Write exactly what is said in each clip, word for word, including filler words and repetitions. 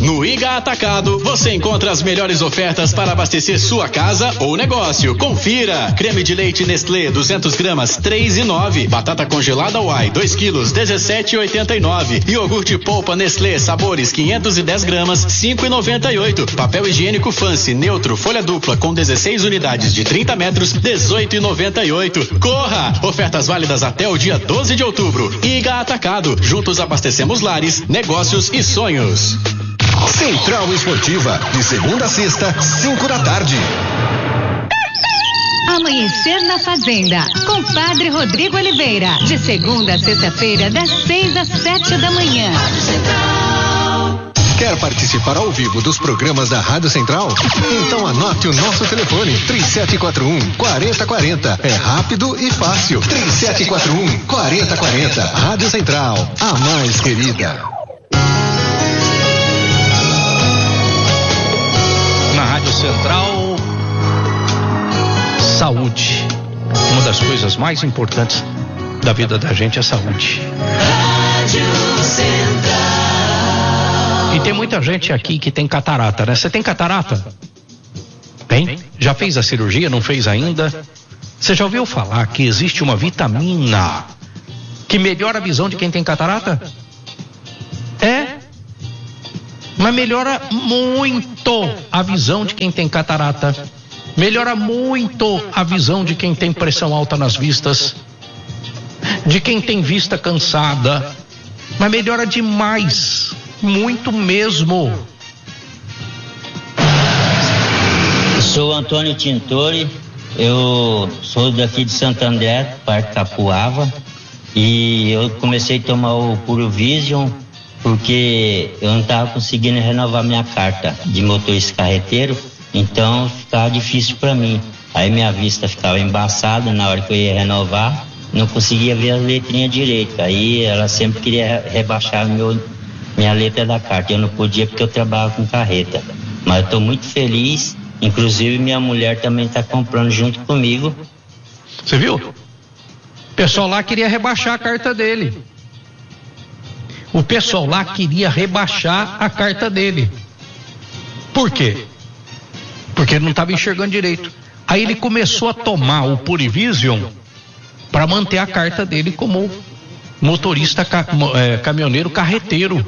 No Iga Atacado, você encontra as melhores ofertas para abastecer sua casa ou negócio. Confira! Creme de leite Nestlé, duzentos gramas, três e nove. Batata congelada Uai, dois quilos, dezessete e oitenta e nove. Iogurte polpa Nestlé, sabores, quinhentos e dez gramas, cinco e noventa e oito. Papel higiênico Fancy, neutro, folha dupla, com dezesseis unidades de trinta metros, dezoito e noventa e oito. Corra! Ofertas válidas até o dia doze de outubro. Iga Atacado. Juntos abastecemos lares, negócios e sonhos. Central Esportiva, de segunda a sexta, cinco da tarde. Amanhecer na Fazenda, com Padre Rodrigo Oliveira, de segunda a sexta-feira, das seis às sete da manhã. Quer participar ao vivo dos programas da Rádio Central? Então anote o nosso telefone, três sete quatro um, quatro zero quatro zero. É rápido e fácil. três sete quatro um, quatro zero quatro zero. Rádio Central, a mais querida. Na Rádio Central, saúde. Uma das coisas mais importantes da vida da gente é saúde. Rádio Central. E tem muita gente aqui que tem catarata, né? Você tem catarata? Tem? Já fez a cirurgia? Não fez ainda? Você já ouviu falar que existe uma vitamina que melhora a visão de quem tem catarata? É? Mas melhora muito a visão de quem tem catarata. Melhora muito a visão de quem tem pressão alta nas vistas, de quem tem vista cansada. Mas melhora demais, muito mesmo. Sou Antônio Tintori, eu sou daqui de Santo André, Parque Capuava, e eu comecei a tomar o Puro Vision porque eu não estava conseguindo renovar minha carta de motorista carreteiro, então ficava difícil para mim. Aí minha vista ficava embaçada na hora que eu ia renovar, não conseguia ver as letrinhas direito. Aí ela sempre queria rebaixar meu, minha letra da carta, eu não podia porque eu trabalhava com carreta. Mas eu estou muito feliz, inclusive minha mulher também está comprando junto comigo. Você viu? O pessoal lá queria rebaixar a carta dele. O pessoal lá queria rebaixar a carta dele. Por quê? Porque ele não estava enxergando direito. Aí ele começou a tomar o Purivision para manter a carta dele como motorista é, caminhoneiro carreteiro.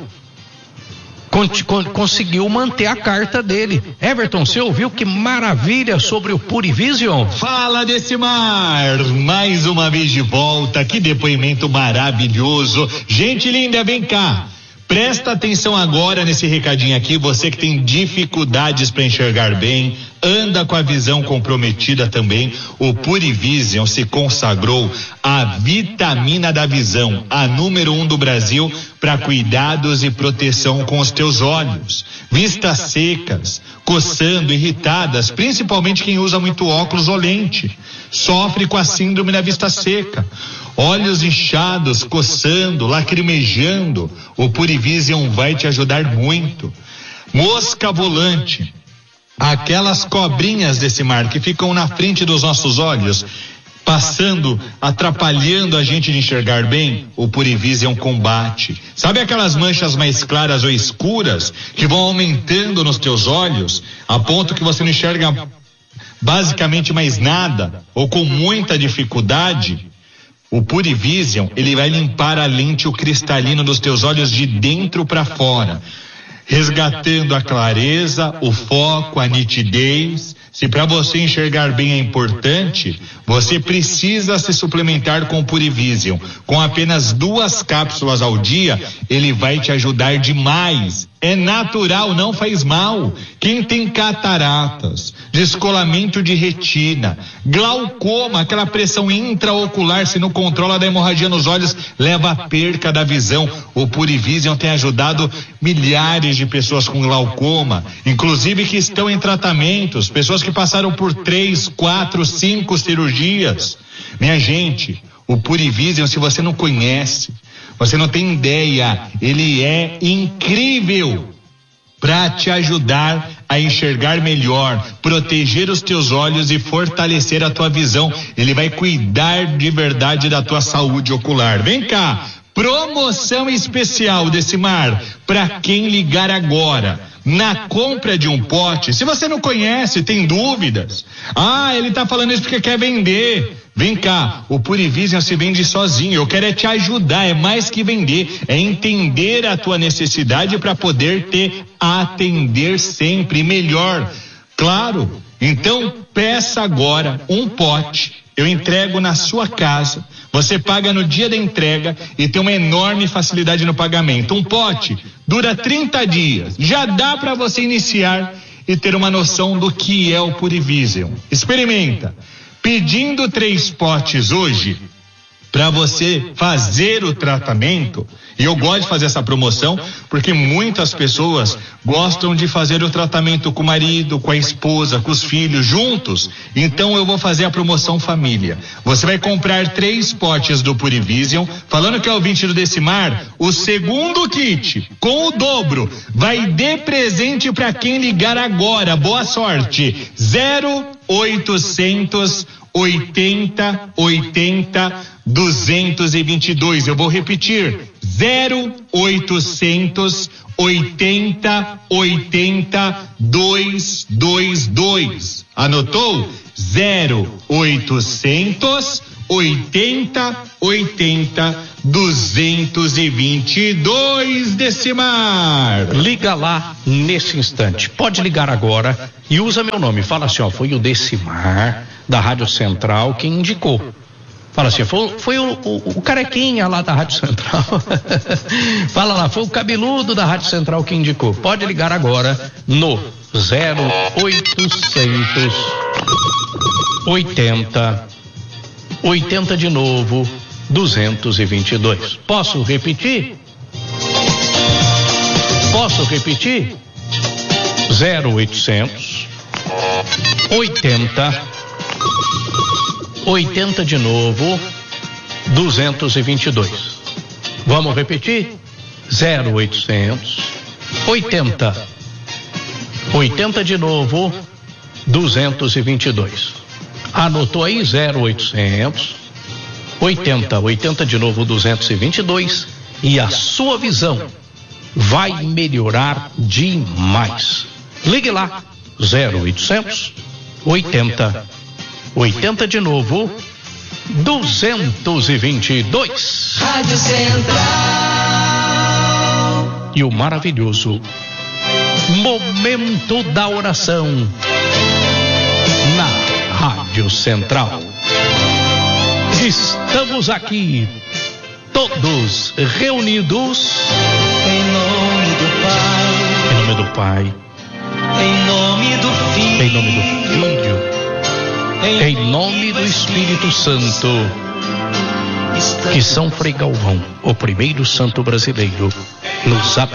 Con- con- conseguiu manter a carta dele. Everton, você ouviu que maravilha sobre o Purivision? Fala desse mar, mais uma vez de volta, que depoimento maravilhoso. Gente linda, vem cá. Presta atenção agora nesse recadinho aqui, você que tem dificuldades para enxergar bem, anda com a visão comprometida também, o Purivision se consagrou a vitamina da visão, a número um do Brasil para cuidados e proteção com os teus olhos. Vistas secas, coçando, irritadas, principalmente quem usa muito óculos ou lente, sofre com a síndrome da vista seca. Olhos inchados, coçando, lacrimejando, o Purivision vai te ajudar muito. Mosca volante, aquelas cobrinhas desse mar que ficam na frente dos nossos olhos, passando, atrapalhando a gente de enxergar bem, o Purivision combate. Sabe aquelas manchas mais claras ou escuras que vão aumentando nos teus olhos, a ponto que você não enxerga basicamente mais nada, ou com muita dificuldade? O Purivision, ele vai limpar a lente, o cristalino dos teus olhos de dentro para fora, resgatando a clareza, o foco, a nitidez. Se para você enxergar bem é importante, você precisa se suplementar com o Purivision. Com apenas duas cápsulas ao dia, ele vai te ajudar demais. É natural, não faz mal. Quem tem cataratas, descolamento de retina, glaucoma, aquela pressão intraocular, se não controla da hemorragia nos olhos, leva à perca da visão. O Purivision tem ajudado milhares de pessoas com glaucoma, inclusive que estão em tratamentos, pessoas que passaram por três, quatro, cinco cirurgias. Minha gente, o Purivision, se você não conhece, você não tem ideia, ele é incrível para te ajudar a enxergar melhor, proteger os teus olhos e fortalecer a tua visão. Ele vai cuidar de verdade da tua saúde ocular. Vem cá, Promoção especial desse mar para quem ligar agora. Na compra de um pote, se você não conhece, tem dúvidas. Ah, ele tá falando isso porque quer vender. Vem cá, o Purivision se vende sozinho. Eu quero é te ajudar, é mais que vender, é entender a tua necessidade para poder te atender sempre melhor. Claro, então peça agora um pote. Eu entrego na sua casa, você paga no dia da entrega e tem uma enorme facilidade no pagamento. Um pote dura trinta dias, já dá para você iniciar e ter uma noção do que é o Purivision. Experimenta. Pedindo três potes hoje, para você fazer o tratamento, e eu gosto de fazer essa promoção porque muitas pessoas gostam de fazer o tratamento com o marido, com a esposa, com os filhos juntos. Então eu vou fazer a promoção família. Você vai comprar três potes do Purivision, falando que é o ouvinte do Decimar, o segundo kit com o dobro vai de presente para quem ligar agora. Boa sorte. zero oitocentos oitenta oitenta duzentos e vinte e dois. Eu vou repetir. zero oitocentos oitenta oitenta duzentos e vinte e dois. Anotou? zero oitocentos oitenta oitenta duzentos e vinte e dois. Decimar. Liga lá nesse instante. Pode ligar agora e usa meu nome. Fala assim, ó, foi o Decimar da Rádio Central quem indicou. Fala assim, foi, foi o, o, o carequinha lá da Rádio Central. Fala lá, foi o cabeludo da Rádio Central que indicou. Pode ligar agora no zero oitocentos oitenta oitenta de novo duzentos e vinte e dois. Posso repetir? Posso repetir? zero oitocentos oitenta oitenta de novo duzentos e vinte e dois. Vamos repetir? zero oitocentos oitenta oitenta de novo duzentos e vinte e dois. Anotou aí? zero oitocentos oitenta oitenta de novo duzentos e vinte e dois e a sua visão vai melhorar demais. Ligue lá. zero oitocentos oitenta oitenta de novo duzentos e vinte e dois. Rádio Central. E o maravilhoso Momento da Oração na Rádio Central. Estamos aqui todos reunidos Em nome do Pai, em nome do Pai, em nome do Filho, em nome do Filho, em nome do Espírito Santo, que São Frei Galvão, o primeiro santo brasileiro, nos abençoe.